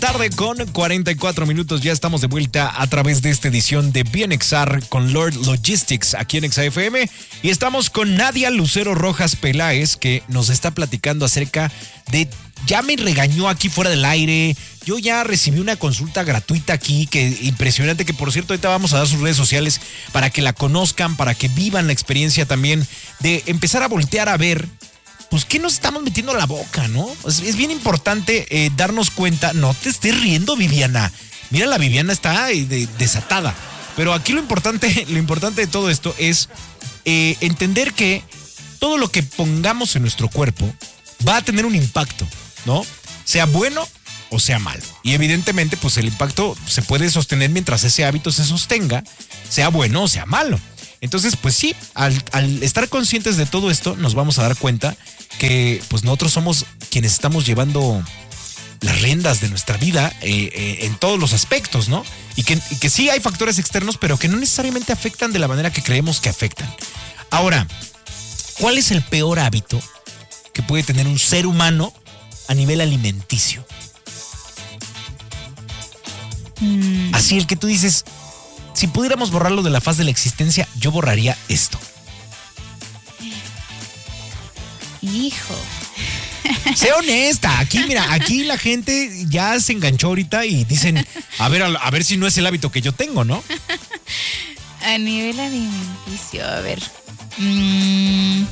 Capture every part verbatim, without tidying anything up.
Tarde con cuarenta y cuatro minutos, ya estamos de vuelta a través de esta edición de Bienexar con Lord Logistics aquí en Exa F M y estamos con Nadia Lucero Rojas Peláez, que nos está platicando acerca de, ya me regañó aquí fuera del aire, yo ya recibí una consulta gratuita aquí, que impresionante, que por cierto ahorita vamos a dar sus redes sociales para que la conozcan, para que vivan la experiencia también de empezar a voltear a ver pues qué nos estamos metiendo a la boca, ¿no? Es, es bien importante eh, darnos cuenta. No te estés riendo, Viviana. Mira, la Viviana está eh, de, desatada. Pero aquí lo importante, lo importante de todo esto es eh, entender que todo lo que pongamos en nuestro cuerpo va a tener un impacto, ¿no? Sea bueno o sea malo. Y evidentemente, pues el impacto se puede sostener mientras ese hábito se sostenga, sea bueno o sea malo. Entonces, pues sí, al, al estar conscientes de todo esto, nos vamos a dar cuenta que pues nosotros somos quienes estamos llevando las riendas de nuestra vida eh, eh, en todos los aspectos, ¿no? Y que, y que sí hay factores externos, pero que no necesariamente afectan de la manera que creemos que afectan. Ahora, ¿cuál es el peor hábito que puede tener un ser humano a nivel alimenticio? Mm. Así, el que tú dices, si pudiéramos borrarlo de la faz de la existencia, yo borraría esto. Hijo. Sé honesta, aquí mira, aquí la gente ya se enganchó ahorita y dicen, a ver, a, a ver si no es el hábito que yo tengo, ¿no? A nivel alimenticio, a ver. Mmm,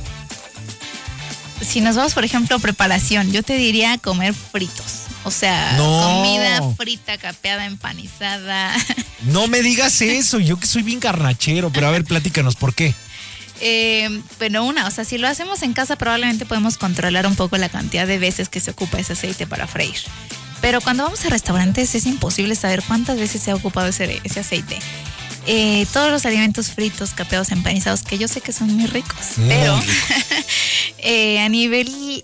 si nos vamos, por ejemplo, a preparación, yo te diría comer fritos. O sea, no. Comida frita, capeada, empanizada. No me digas eso, yo que soy bien garnachero, pero a ver, platícanos, ¿por qué? Eh, pero una, o sea, si lo hacemos en casa probablemente podemos controlar un poco la cantidad de veces que se ocupa ese aceite para freír. Pero cuando vamos a restaurantes es imposible saber cuántas veces se ha ocupado ese, ese aceite. Eh, todos los alimentos fritos, capeados, empanizados, que yo sé que son muy ricos, muy pero rico. eh, a nivel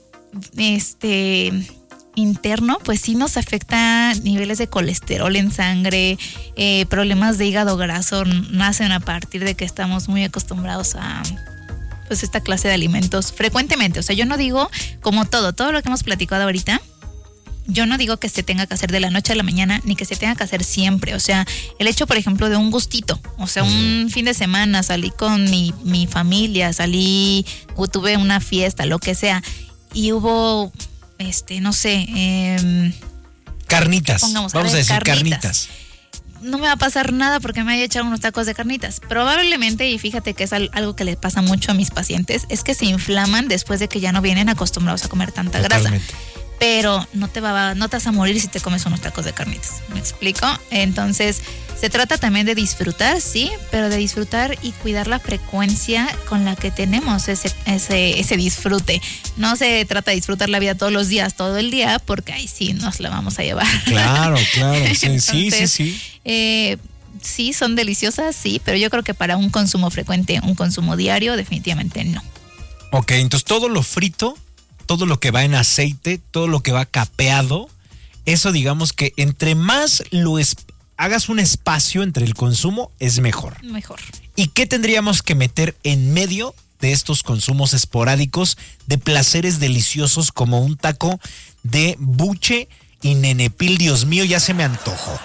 este interno, pues sí nos afecta niveles de colesterol en sangre, eh, problemas de hígado graso nacen a partir de que estamos muy acostumbrados a pues esta clase de alimentos frecuentemente. O sea, yo no digo, como todo, todo lo que hemos platicado ahorita, yo no digo que se tenga que hacer de la noche a la mañana, ni que se tenga que hacer siempre. O sea, el hecho, por ejemplo, de un gustito. O sea, un fin de semana salí con mi, mi familia, salí, o tuve una fiesta, lo que sea, y hubo... Este, no sé. Eh, carnitas. Vamos a, ver, a decir carnitas. carnitas. No me va a pasar nada porque me haya echado unos tacos de carnitas. Probablemente, y fíjate que es algo que les pasa mucho a mis pacientes, es que se inflaman después de que ya no vienen acostumbrados a comer tanta Totalmente. grasa. Pero no te, va, no te vas a morir si te comes unos tacos de carnitas. ¿Me explico? Entonces, se trata también de disfrutar, sí, pero de disfrutar y cuidar la frecuencia con la que tenemos ese, ese, ese disfrute. No se trata de disfrutar la vida todos los días, todo el día, porque ahí sí nos la vamos a llevar. Claro, claro, sí, Entonces, sí, sí, sí. Eh, sí, son deliciosas, sí, pero yo creo que para un consumo frecuente, un consumo diario, definitivamente no. Ok, entonces todo lo frito, todo lo que va en aceite, todo lo que va capeado, eso digamos que entre más lo es, hagas un espacio entre el consumo, es mejor. Mejor. ¿Y qué tendríamos que meter en medio de estos consumos esporádicos de placeres deliciosos como un taco de buche y nenepil? Dios mío, ya se me antojó.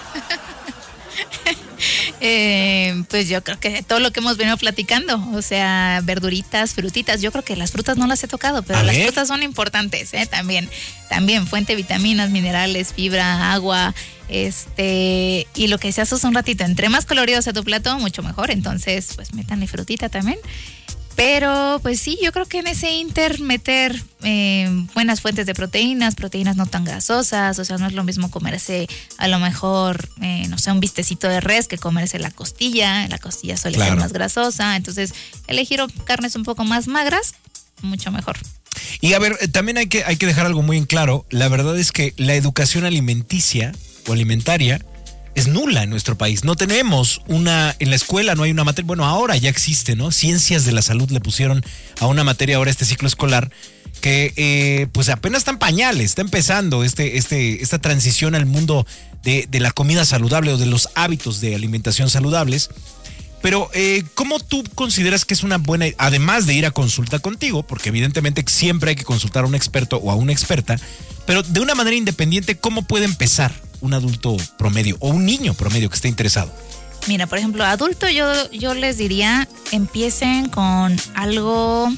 Eh, pues yo creo que todo lo que hemos venido platicando, o sea, verduritas, frutitas, yo creo que las frutas no las he tocado, pero las frutas son importantes, ¿eh? También, también fuente de vitaminas, minerales, fibra, agua, este, y lo que decías hace un ratito, entre más colorido sea tu plato, mucho mejor, entonces, pues métanle frutita también. Pero pues sí, yo creo que en ese inter meter eh, buenas fuentes de proteínas, proteínas no tan grasosas, o sea, no es lo mismo comerse a lo mejor, eh, no sé, un bistecito de res que comerse la costilla, la costilla suele claro. ser más grasosa, entonces elegir carnes un poco más magras, mucho mejor. Y a ver, también hay que, hay que dejar algo muy en claro, la verdad es que la educación alimenticia o alimentaria es nula en nuestro país. No tenemos una, en la escuela no hay una materia, bueno, ahora ya existe, ¿no? Ciencias de la salud le pusieron a una materia ahora este ciclo escolar que eh, pues apenas está en pañales, está empezando este, este, esta transición al mundo de, de la comida saludable o de los hábitos de alimentación saludables. Pero, eh, ¿cómo tú consideras que es una buena, además de ir a consulta contigo, porque evidentemente siempre hay que consultar a un experto o a una experta, pero de una manera independiente, ¿cómo puede empezar un adulto promedio o un niño promedio que esté interesado? Mira, por ejemplo, adulto yo, yo les diría, empiecen con algo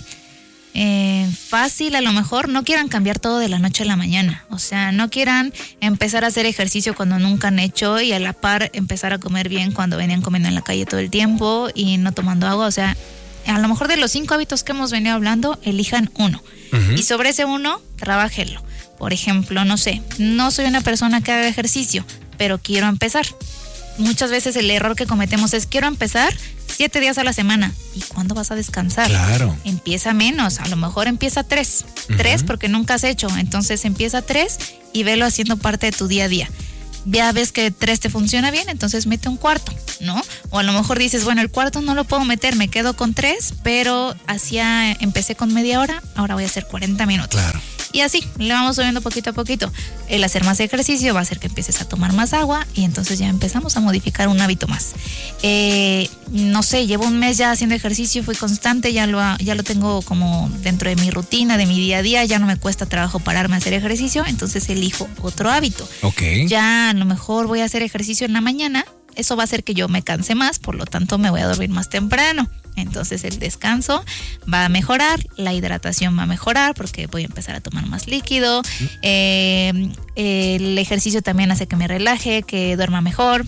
eh, fácil, a lo mejor. No quieran cambiar todo de la noche a la mañana. O sea, no quieran empezar a hacer ejercicio cuando nunca han hecho y a la par empezar a comer bien cuando venían comiendo en la calle todo el tiempo y no tomando agua. O sea, a lo mejor de los cinco hábitos que hemos venido hablando, elijan uno. Uh-huh. Y sobre ese uno, trabájenlo. Por ejemplo, no sé, no soy una persona que haga ejercicio, pero quiero empezar. Muchas veces el error que cometemos es quiero empezar siete días a la semana. ¿Y cuándo vas a descansar? Claro. Empieza menos, a lo mejor empieza tres. Uh-huh. Tres porque nunca has hecho. Entonces empieza tres y velo haciendo parte de tu día a día. Ya ves que tres te funciona bien, entonces mete un cuarto, ¿no? O a lo mejor dices, bueno, el cuarto no lo puedo meter, me quedo con tres, pero hacía, empecé con media hora, ahora voy a hacer cuarenta minutos. Claro. Y así, le vamos subiendo poquito a poquito. El hacer más ejercicio va a hacer que empieces a tomar más agua y entonces ya empezamos a modificar un hábito más. Eh, no sé, llevo un mes ya haciendo ejercicio, fui constante, ya lo, ya lo tengo como dentro de mi rutina, de mi día a día, ya no me cuesta trabajo pararme a hacer ejercicio, entonces elijo otro hábito. Ok. Ya a lo mejor voy a hacer ejercicio en la mañana, eso va a hacer que yo me canse más, por lo tanto me voy a dormir más temprano. Entonces el descanso va a mejorar, la hidratación va a mejorar porque voy a empezar a tomar más líquido. Eh, el ejercicio también hace que me relaje, que duerma mejor,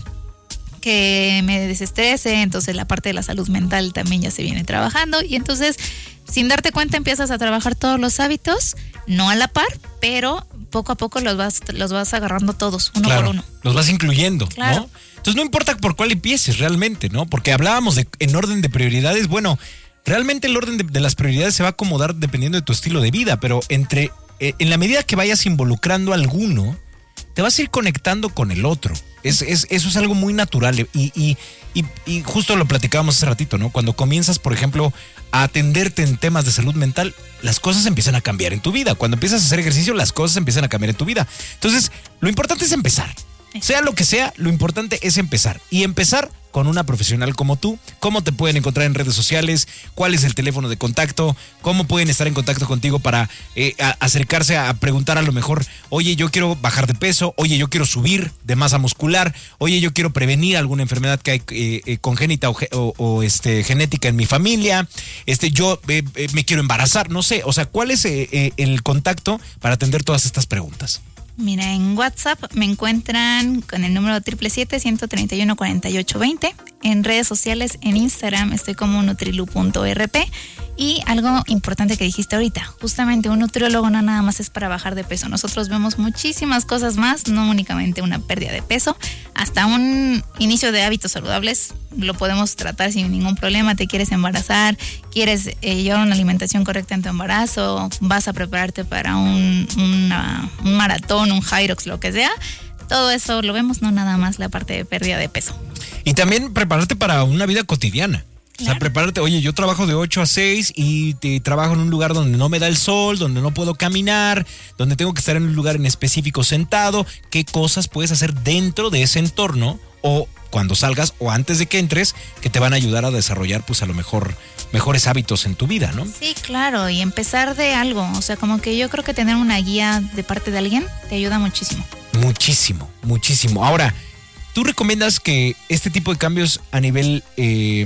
que me desestrese. Entonces la parte de la salud mental también ya se viene trabajando. Y entonces, sin darte cuenta, empiezas a trabajar todos los hábitos, no a la par, pero poco a poco los vas, los vas agarrando todos, uno claro, por uno. Los vas incluyendo, claro. ¿no? Entonces no importa por cuál empieces realmente, ¿no? Porque hablábamos de en orden de prioridades. Bueno, realmente el orden de, de las prioridades se va a acomodar dependiendo de tu estilo de vida, pero entre eh, en la medida que vayas involucrando a alguno, te vas a ir conectando con el otro. Es, es, eso es algo muy natural y, y, y, y justo lo platicábamos hace ratito, ¿no? Cuando comienzas, por ejemplo, a atenderte en temas de salud mental, las cosas empiezan a cambiar en tu vida. Cuando empiezas a hacer ejercicio, las cosas empiezan a cambiar en tu vida. Entonces, lo importante es empezar. Sea lo que sea, lo importante es empezar. Y empezar con una profesional como tú. ¿Cómo te pueden encontrar en redes sociales? ¿Cuál es el teléfono de contacto? ¿Cómo pueden estar en contacto contigo para eh, a, acercarse a, a preguntar a lo mejor, oye, yo quiero bajar de peso, oye, yo quiero subir de masa muscular, oye, yo quiero prevenir alguna enfermedad que hay eh, eh, congénita o, o, o este, genética en mi familia, este, yo eh, eh, me quiero embarazar, no sé, o sea, ¿cuál es eh, eh, el contacto para atender todas estas preguntas? Mira, en WhatsApp me encuentran con el número siete siete siete, uno tres uno, cuatro ocho dos cero. En redes sociales, en Instagram, estoy como nutrilu punto r p. Y algo importante que dijiste ahorita, justamente un nutriólogo no nada más es para bajar de peso. Nosotros vemos muchísimas cosas más, no únicamente una pérdida de peso, hasta un inicio de hábitos saludables. Lo podemos tratar sin ningún problema. Te quieres embarazar, quieres eh, llevar una alimentación correcta en tu embarazo, vas a prepararte para un, una, un maratón, un Hyrox, lo que sea. Todo eso lo vemos, no nada más la parte de pérdida de peso. Y también prepararte para una vida cotidiana. Claro. O sea, prepararte, oye, yo trabajo de ocho a seis y te, trabajo en un lugar donde no me da el sol, donde no puedo caminar, donde tengo que estar en un lugar en específico sentado. ¿Qué cosas puedes hacer dentro de ese entorno o cuando salgas o antes de que entres que te van a ayudar a desarrollar, pues a lo mejor, mejores hábitos en tu vida, ¿no? Sí, claro, y empezar de algo. O sea, como que yo creo que tener una guía de parte de alguien te ayuda muchísimo. Muchísimo, muchísimo. Ahora, ¿tú recomiendas que este tipo de cambios a nivel eh,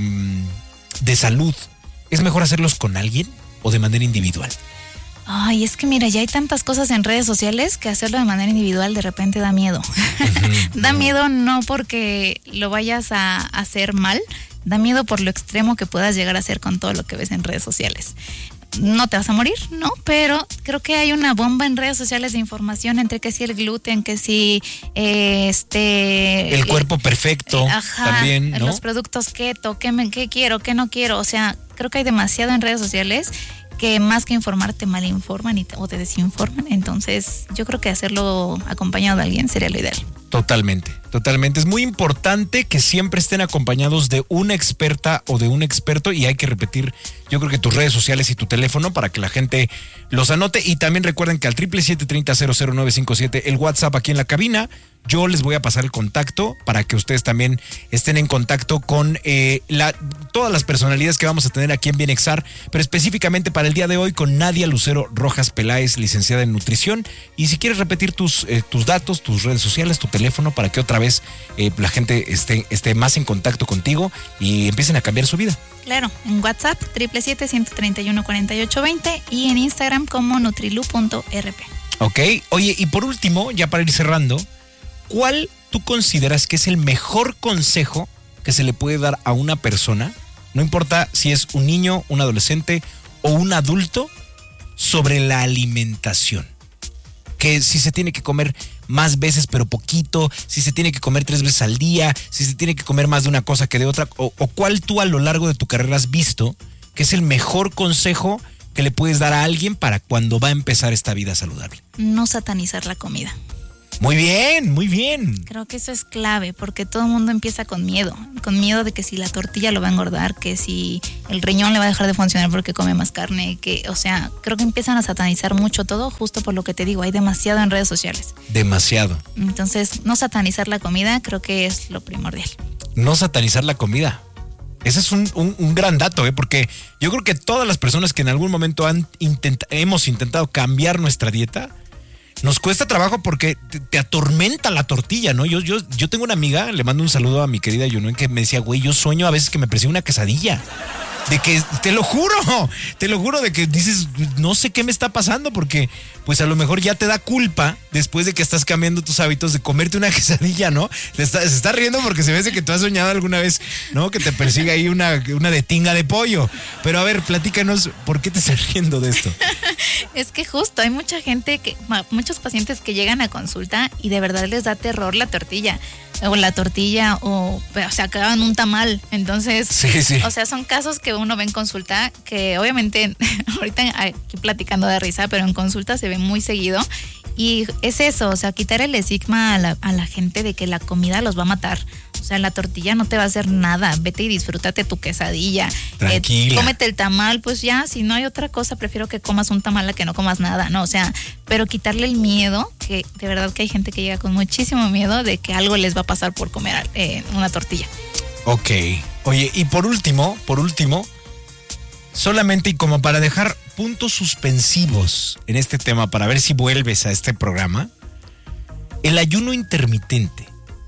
de salud es mejor hacerlos con alguien o de manera individual? Ay, es que mira, ya hay tantas cosas en redes sociales que hacerlo de manera individual de repente da miedo. Uh-huh. Da miedo no porque lo vayas a hacer mal, da miedo por lo extremo que puedas llegar a hacer con todo lo que ves en redes sociales. No te vas a morir, ¿no? Pero creo que hay una bomba en redes sociales de información entre que si el gluten, que si eh, este... El cuerpo perfecto, eh, ajá, también, ¿no? Los productos keto, qué, me, qué quiero, qué no quiero. O sea, creo que hay demasiado en redes sociales que más que informar te malinforman y te, o te desinforman. Entonces, yo creo que hacerlo acompañado de alguien sería lo ideal. Totalmente. Totalmente. Es muy importante que siempre estén acompañados de una experta o de un experto y hay que repetir, yo creo que tus redes sociales y tu teléfono para que la gente los anote. Y también recuerden que al siete siete siete, tres cero, cero cero nueve cinco siete, el WhatsApp aquí en la cabina, yo les voy a pasar el contacto para que ustedes también estén en contacto con eh, la, todas las personalidades que vamos a tener aquí en Bienexar, pero específicamente para el día de hoy con Nadia Lucero Rojas Peláez, licenciada en nutrición. Y si quieres repetir tus, eh, tus datos, tus redes sociales, tu teléfono, para que otra vez eh, la gente esté, esté más en contacto contigo y empiecen a cambiar su vida. Claro, en WhatsApp, siete siete siete, uno tres uno, cuatro ocho dos cero y en Instagram como nutrilu punto r p. Ok, oye, y por último, ya para ir cerrando, ¿cuál tú consideras que es el mejor consejo que se le puede dar a una persona, no importa si es un niño, un adolescente o un adulto, sobre la alimentación? Que si se tiene que comer más veces pero poquito, si se tiene que comer tres veces al día, si se tiene que comer más de una cosa que de otra, o, o cuál tú a lo largo de tu carrera has visto que es el mejor consejo que le puedes dar a alguien para cuando va a empezar esta vida saludable. No satanizar la comida. Muy bien, muy bien. Creo que eso es clave porque todo el mundo empieza con miedo, con miedo de que si la tortilla lo va a engordar, que si el riñón le va a dejar de funcionar porque come más carne, que, o sea, creo que empiezan a satanizar mucho todo justo por lo que te digo, hay demasiado en redes sociales. Demasiado. Entonces, no satanizar la comida creo que es lo primordial. No satanizar la comida. Ese es un, un, un gran dato, ¿eh? Porque yo creo que todas las personas que en algún momento han intent- hemos intentado cambiar nuestra dieta, nos cuesta trabajo porque te, te atormenta la tortilla, ¿no? Yo, yo, yo tengo una amiga, le mando un saludo a mi querida Yunuen, que me decía, güey, yo sueño a veces que me persigue una quesadilla. De que, te lo juro, te lo juro, de que dices, no sé qué me está pasando, porque pues a lo mejor ya te da culpa después de que estás cambiando tus hábitos de comerte una quesadilla, ¿no? Se está, se está riendo porque se ve que tú has soñado alguna vez, ¿no? Que te persiga ahí una, una de tinga de pollo. Pero a ver, platícanos, ¿por qué te estás riendo de esto? Es que justo hay mucha gente, que muchos pacientes que llegan a consulta y de verdad les da terror la tortilla. O la tortilla, o, o sea, acaban un tamal. Entonces, sí, sí. O sea, son casos que uno ve en consulta que obviamente, ahorita aquí platicando de risa, pero en consulta se ve muy seguido. Y es eso, o sea, quitar el estigma a la, a la gente de que la comida los va a matar. O sea, la tortilla no te va a hacer nada. Vete y disfrútate tu quesadilla. Tranquila. Eh, cómete el tamal, pues ya, si no hay otra cosa, prefiero que comas un tamal a que no comas nada, ¿no? O sea, pero quitarle el miedo, que de verdad que hay gente que llega con muchísimo miedo de que algo les va a pasar por comer eh, una tortilla. Ok. Oye, y por último, por último, solamente y como para dejar puntos suspensivos en este tema, para ver si vuelves a este programa, el ayuno intermitente,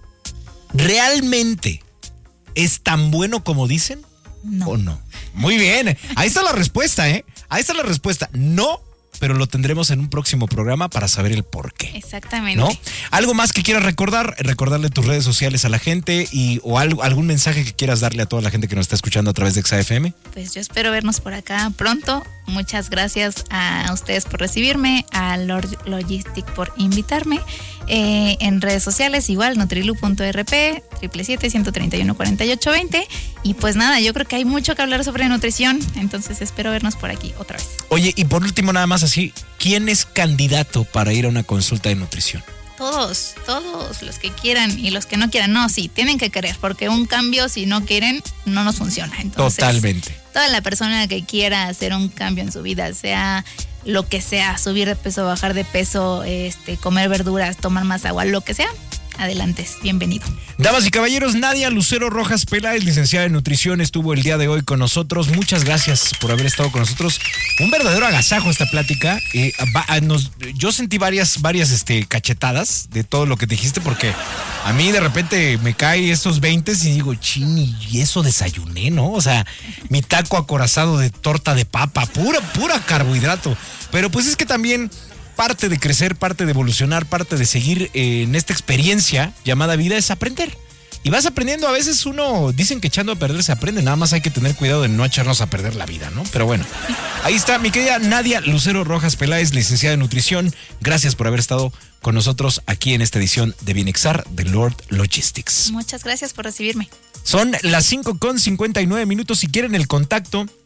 ¿realmente es tan bueno como dicen? No. ¿O no? Muy bien, ahí está la respuesta, ¿eh? Ahí está la respuesta. No, pero lo tendremos en un próximo programa para saber el por qué. Exactamente. ¿No? ¿Algo más que quieras recordar? Recordarle tus redes sociales a la gente y o algo, algún mensaje que quieras darle a toda la gente que nos está escuchando a través de Exa F M. Pues yo espero vernos por acá pronto. Muchas gracias a ustedes por recibirme, a Lord Logistic por invitarme. Eh, en redes sociales igual, nutrilu punto r p, siete siete siete, uno tres uno, cuatro ocho dos cero. Y pues nada, yo creo que hay mucho que hablar sobre nutrición, entonces espero vernos por aquí otra vez. Oye, y por último nada más así, ¿quién es candidato para ir a una consulta de nutrición? Todos, todos los que quieran y los que no quieran, no, sí, tienen que querer, porque un cambio si no quieren no nos funciona. Entonces, totalmente. Toda la persona que quiera hacer un cambio en su vida, sea lo que sea, subir de peso, bajar de peso, este, comer verduras, tomar más agua, lo que sea, adelante, bienvenido. Damas y caballeros, Nadia Lucero Rojas Peláez, licenciada en nutrición, estuvo el día de hoy con nosotros. Muchas gracias por haber estado con nosotros. Un verdadero agasajo esta plática. Eh, va, nos, yo sentí varias, varias este, cachetadas de todo lo que dijiste, porque a mí de repente me cae estos veinte y digo, chini, y eso desayuné, ¿no? O sea, mi taco acorazado de torta de papa, pura, pura carbohidrato. Pero pues es que también parte de crecer, parte de evolucionar, parte de seguir eh, en esta experiencia llamada vida es aprender. Y vas aprendiendo, a veces uno, dicen que echando a perder se aprende, nada más hay que tener cuidado de no echarnos a perder la vida, ¿no? Pero bueno, ahí está mi querida Nadia Lucero Rojas Peláez, licenciada en nutrición. Gracias por haber estado con nosotros aquí en esta edición de Bienexar de Lord Logistics. Muchas gracias por recibirme. Son las cinco con cincuenta y nueve minutos. Si quieren el contacto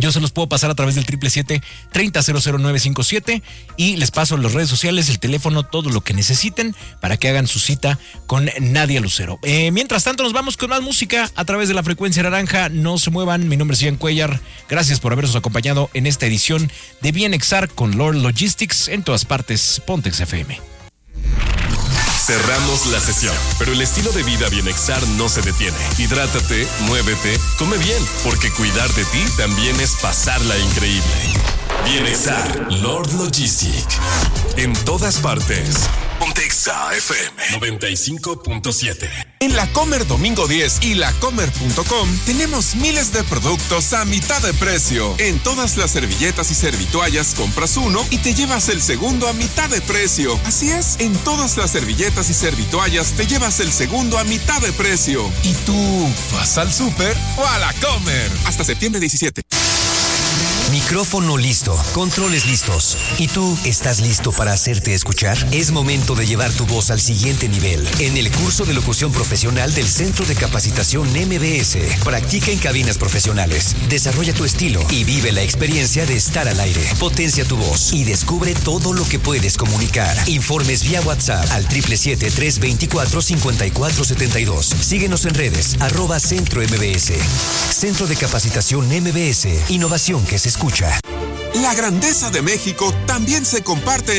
Yo se los puedo pasar a través del triple siete, treinta, cero cero nueve cinco siete y les paso las redes sociales, el teléfono, todo lo que necesiten para que hagan su cita con Nadia Lucero. Eh, mientras tanto, nos vamos con más música a través de la frecuencia naranja. No se muevan, mi nombre es Ian Cuellar. Gracias por habernos acompañado en esta edición de Bienexar con Lord Logistics en todas partes. Pontex F M. Cerramos la sesión, pero el estilo de vida Bienexar no se detiene. Hidrátate, muévete, come bien, porque cuidar de ti también es pasarla increíble. Bienexar, Lord Logistic. En todas partes. Pontexa F M noventa y cinco punto siete. En La Comer Domingo diez y lacomer punto com tenemos miles de productos a mitad de precio. En todas las servilletas y servitoallas compras uno y te llevas el segundo a mitad de precio. Así es, en todas las servilletas y servitoallas te llevas el segundo a mitad de precio. ¿Y tú vas al súper o a La Comer? Hasta septiembre diecisiete. Micrófono listo, controles listos. ¿Y tú estás listo para hacerte escuchar? Es momento de llevar tu voz al siguiente nivel. En el curso de locución profesional del Centro de Capacitación M B S. Practica en cabinas profesionales. Desarrolla tu estilo y vive la experiencia de estar al aire. Potencia tu voz y descubre todo lo que puedes comunicar. Informes vía WhatsApp al siete siete siete, tres dos cuatro, cinco cuatro siete dos. Síguenos en redes, arroba Centro M B S. Centro de Capacitación M B S. Innovación que se escucha. La grandeza de México también se comparte